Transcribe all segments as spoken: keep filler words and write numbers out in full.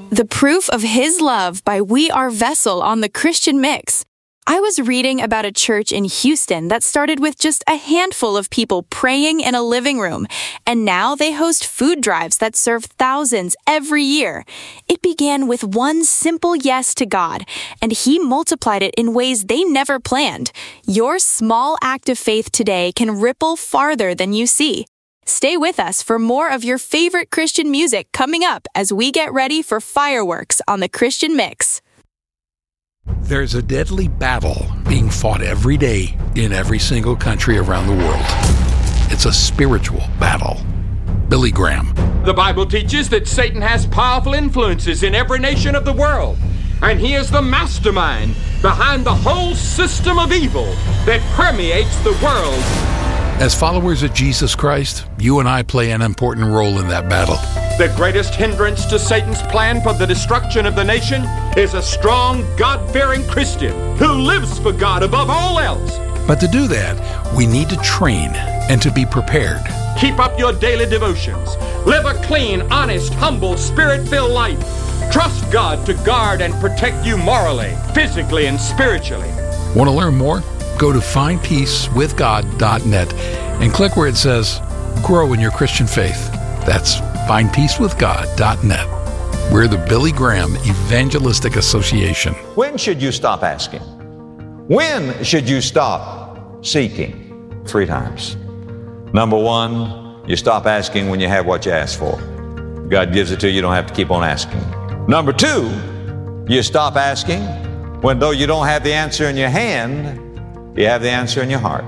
The Proof of His Love by We Are Vessel on the Christian Mix. I was reading about a church in Houston that started with just a handful of people praying in a living room, and now they host food drives that serve thousands every year. It began with one simple yes to God, and He multiplied it in ways they never planned. Your small act of faith today can ripple farther than you see. Stay with us for more of your favorite Christian music coming up as we get ready for fireworks on the Christian Mix. There's a deadly battle being fought every day in every single country around the world. It's a spiritual battle. Billy Graham. The Bible teaches that Satan has powerful influences in every nation of the world, and he is the mastermind behind the whole system of evil that permeates the world. As followers of Jesus Christ, you and I play an important role in that battle. The greatest hindrance to Satan's plan for the destruction of the nation is a strong, God-fearing Christian who lives for God above all else. But to do that, we need to train and to be prepared. Keep up your daily devotions. Live a clean, honest, humble, Spirit-filled life. Trust God to guard and protect you morally, physically, and spiritually. Want to learn more? Go to find peace with god dot net and click where it says Grow in Your Christian Faith. That's find peace with god dot net. We're the Billy Graham Evangelistic Association. When should you stop asking? When should you stop seeking? Three times. Number one, you stop asking when you have what you ask for. God gives it to you, you don't have to keep on asking. Number two, you stop asking when, though you don't have the answer in your hand, you have the answer in your heart.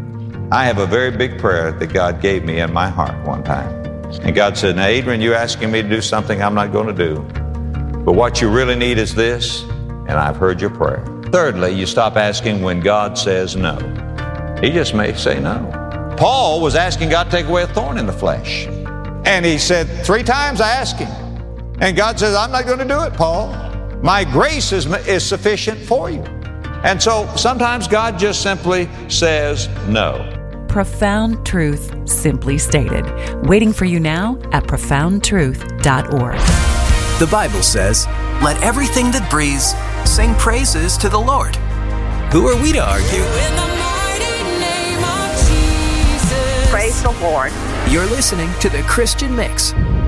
I have a very big prayer that God gave me in my heart one time. And God said, now, Adrian, you're asking me to do something I'm not going to do. But what you really need is this, and I've heard your prayer. Thirdly, you stop asking when God says no. He just may say no. Paul was asking God to take away a thorn in the flesh. And he said, three times I asked him. And God says, I'm not going to do it, Paul. My grace is, is sufficient for you. And so sometimes God just simply says no. Profound truth simply stated. Waiting for you now at profound truth dot org. The Bible says, let everything that breathes sing praises to the Lord. Who are we to argue? In the mighty name of Jesus. Praise the Lord. You're listening to The Christian Mix.